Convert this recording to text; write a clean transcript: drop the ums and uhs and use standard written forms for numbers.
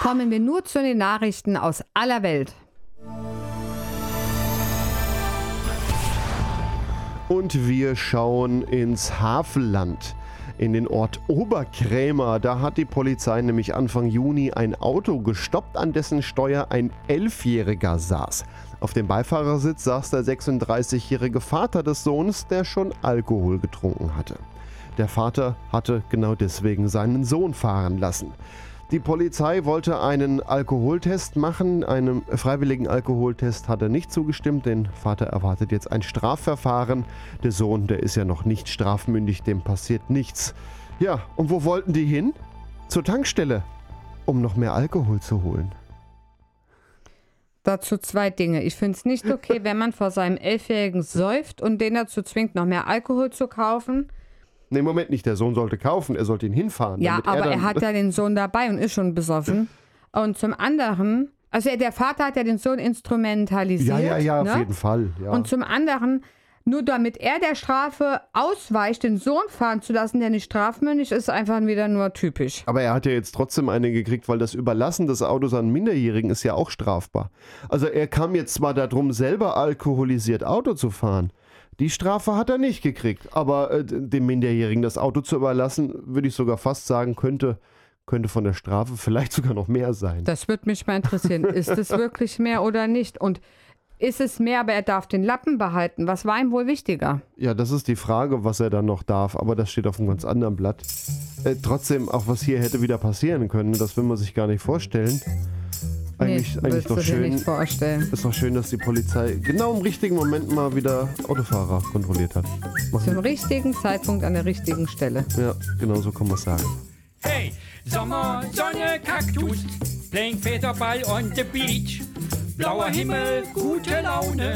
kommen wir nur zu den Nachrichten aus aller Welt. Und wir schauen ins Havelland, in den Ort Oberkrämer. Da hat die Polizei nämlich Anfang Juni ein Auto gestoppt, an dessen Steuer ein 11-Jähriger saß. Auf dem Beifahrersitz saß der 36-jährige Vater des Sohnes, der schon Alkohol getrunken hatte. Der Vater hatte genau deswegen seinen Sohn fahren lassen. Die Polizei wollte einen Alkoholtest machen. Einem freiwilligen Alkoholtest hat er nicht zugestimmt. Den Vater erwartet jetzt ein Strafverfahren. Der Sohn, der ist ja noch nicht strafmündig, dem passiert nichts. Ja, und wo wollten die hin? Zur Tankstelle, um noch mehr Alkohol zu holen. Dazu 2 Dinge. Ich finde es nicht okay, wenn man vor seinem 11-Jährigen säuft und den dazu zwingt, noch mehr Alkohol zu kaufen. Nee, Moment nicht, der Sohn sollte kaufen, er sollte ihn hinfahren. Ja, aber er hat ja den Sohn dabei und ist schon besoffen. Und zum anderen, also der Vater hat ja den Sohn instrumentalisiert. Ja, ne? Auf jeden Fall. Ja. Und zum anderen, nur damit er der Strafe ausweicht, den Sohn fahren zu lassen, der nicht strafmündig ist, einfach wieder nur typisch. Aber er hat ja jetzt trotzdem eine gekriegt, weil das Überlassen des Autos an Minderjährigen ist ja auch strafbar. Also er kam jetzt zwar darum, selber alkoholisiert Auto zu fahren. Die Strafe hat er nicht gekriegt, aber dem Minderjährigen das Auto zu überlassen, würde ich sogar fast sagen, könnte von der Strafe vielleicht sogar noch mehr sein. Das würde mich mal interessieren. Ist es wirklich mehr oder nicht? Und ist es mehr, aber er darf den Lappen behalten? Was war ihm wohl wichtiger? Ja, das ist die Frage, was er dann noch darf, aber das steht auf einem ganz anderen Blatt. Trotzdem, auch was hier hätte wieder passieren können, das will man sich gar nicht vorstellen. Eigentlich doch schön. Dir nicht vorstellen. Ist doch schön, dass die Polizei genau im richtigen Moment mal wieder Autofahrer kontrolliert hat. Zum richtigen Zeitpunkt an der richtigen Stelle. Ja, genau so kann man es sagen. Hey, Sommer, Sonne, Kaktus, playing Federball on the beach. Blauer Himmel, gute Laune.